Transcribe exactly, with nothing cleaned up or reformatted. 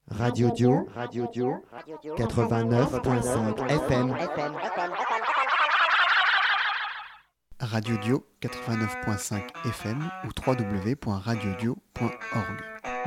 Radio Dio, Radio Dio, quatre-vingt-neuf virgule cinq F M. Radio Dio quatre-vingt-neuf virgule cinq F M ou w w w point radio dio point org.